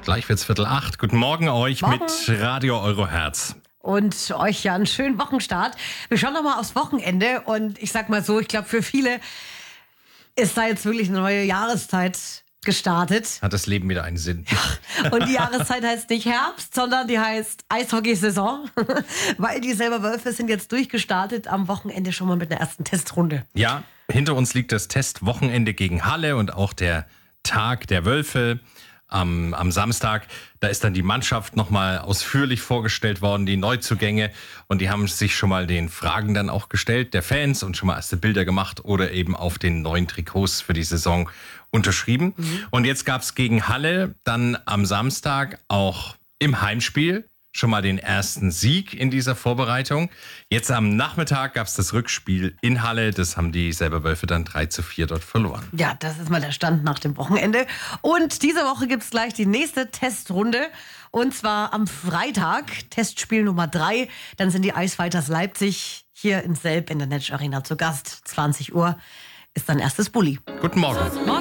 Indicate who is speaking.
Speaker 1: Gleich wird's 7:45. Guten Morgen euch
Speaker 2: Morgen.
Speaker 1: mit Radio Euro Herz.
Speaker 2: Und euch ja einen schönen Wochenstart. Wir schauen noch mal aufs Wochenende und ich sag mal so, ich glaube für viele ist da jetzt wirklich eine neue Jahreszeit gestartet.
Speaker 1: Hat das Leben wieder einen Sinn?
Speaker 2: Und die Jahreszeit heißt nicht Herbst, sondern die heißt Eishockeysaison, weil die Silberwölfe sind jetzt durchgestartet am Wochenende schon mal mit einer ersten Testrunde.
Speaker 1: Ja, hinter uns liegt das Testwochenende gegen Halle und auch der Tag der Wölfe. Am Samstag, da ist dann die Mannschaft nochmal ausführlich vorgestellt worden, die Neuzugänge. Und die haben sich schon mal den Fragen dann auch gestellt, der Fans, und schon mal erste Bilder gemacht oder eben auf den neuen Trikots für die Saison unterschrieben. Und jetzt gab's gegen Halle dann am Samstag auch im Heimspiel schon mal den ersten Sieg in dieser Vorbereitung. Jetzt am Nachmittag gab's das Rückspiel in Halle. Das haben die Silberwölfe dann 3:4 dort verloren.
Speaker 2: Ja, das ist mal der Stand nach dem Wochenende. Und diese Woche gibt's gleich die nächste Testrunde. Und zwar am Freitag, Testspiel Nummer 3. Dann sind die Eisfighters Leipzig hier in Selb in der Netsch Arena zu Gast. 20 Uhr ist dann erstes Bulli.
Speaker 1: Guten Morgen.
Speaker 2: Morgen.